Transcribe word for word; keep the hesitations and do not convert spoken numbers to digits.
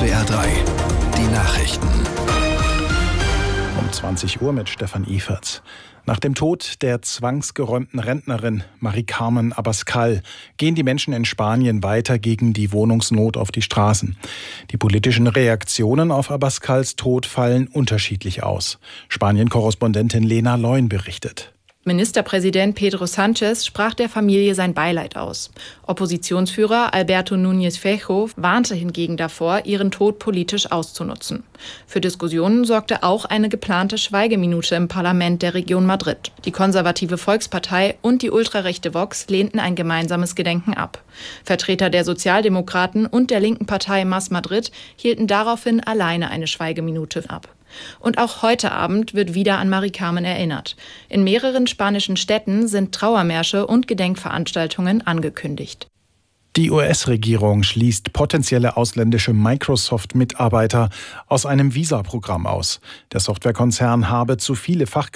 S W R drei, die Nachrichten. Um zwanzig Uhr mit Stefan Eferts. Nach dem Tod der zwangsgeräumten Rentnerin Mari-Carmen Abascal gehen die Menschen in Spanien weiter gegen die Wohnungsnot auf die Straßen. Die politischen Reaktionen auf Abascals Tod fallen unterschiedlich aus. Spanien-Korrespondentin Lena Leun berichtet. Ministerpräsident Pedro Sánchez sprach der Familie sein Beileid aus. Oppositionsführer Alberto Núñez Feijóo warnte hingegen davor, ihren Tod politisch auszunutzen. Für Diskussionen sorgte auch eine geplante Schweigeminute im Parlament der Region Madrid. Die konservative Volkspartei und die ultrarechte Vox lehnten ein gemeinsames Gedenken ab. Vertreter der Sozialdemokraten und der linken Partei Más Madrid hielten daraufhin alleine eine Schweigeminute ab. Und auch heute Abend wird wieder an Mari-Carmen erinnert. In mehreren spanischen Städten sind Trauermärsche und Gedenkveranstaltungen angekündigt. Die U S-Regierung schließt potenzielle ausländische Microsoft-Mitarbeiter aus einem Visa-Programm aus. Der Softwarekonzern habe zu viele Fachkräfte